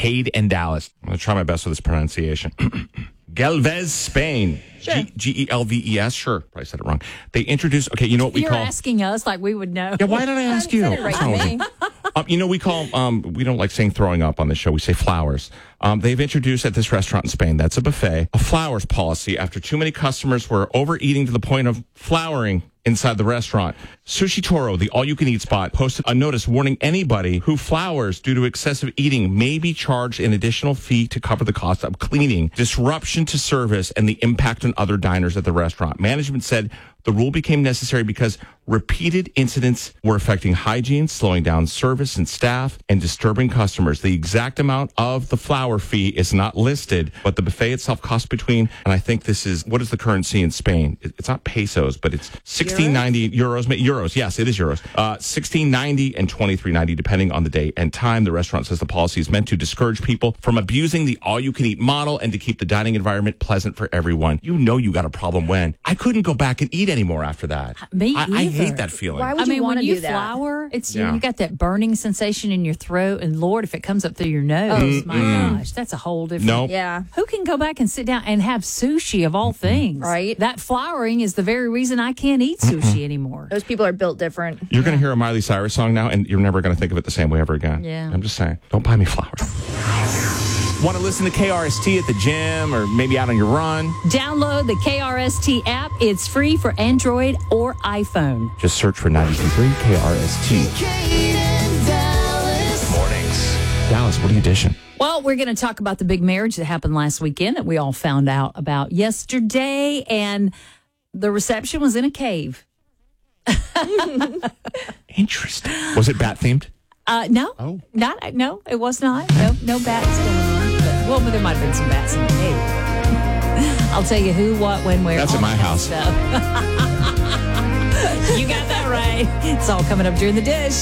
Arcade and Dallas. I'm going to try my best with this pronunciation. Gelvez, Spain. Sure. Gelves. Sure. Probably said it wrong. They introduced, okay, you know what we You're call... asking us like we would know. Yeah, why did I ask you? Said it right What's wrong with you? You know, we call, we don't like saying throwing up on the show. We say flowers. They've introduced at this restaurant in Spain, that's a buffet, a flowers policy after too many customers were overeating to the point of flowering inside the restaurant. Sushi Toro, the all-you-can-eat spot, posted a notice warning anybody who flowers due to excessive eating may be charged an additional fee to cover the cost of cleaning, disruption to service, and the impact on other diners at the restaurant. Management said the rule became necessary because repeated incidents were affecting hygiene, slowing down service and staff, and disturbing customers. The exact amount of the flower fee is not listed, but the buffet itself costs between, and I think this is, what is the currency in Spain? It's not pesos, but it's 16.90 euros. Yes, it is euros. 16.90 and 23.90 depending on the day and time. The restaurant says the policy is meant to discourage people from abusing the all-you-can-eat model and to keep the dining environment pleasant for everyone. You know you got a problem when I couldn't go back and eat anymore after that. Me I either. hate that feeling. Why would you want when to you do that? flour, it's Yeah. you got that burning sensation in your throat, and Lord, if it comes up through your nose, my gosh, that's a whole different. Nope. Yeah. Who can go back and sit down and have sushi of all things? Right. That flouring is the very reason I can't eat sushi anymore. Those people are built different. You're going to hear a Miley Cyrus song now, and you're never going to think of it the same way ever again. Yeah. I'm just saying, don't buy me flowers. Want to listen to KRST at the gym or maybe out on your run? Download the KRST app. It's free for Android or iPhone. Just search for 92.3 KRST. Mornings. Dallas, what are you dishing? Well, we're going to talk about the big marriage that happened last weekend that we all found out about yesterday, and the reception was in a cave. Interesting. Was it bat themed? No, Oh. no, it was not. No bats going on. But, well, there might have been some bats in the cave. I'll tell you who, what, when, where. That's at all my that house. stuff. You got that right. It's all coming up during the dish.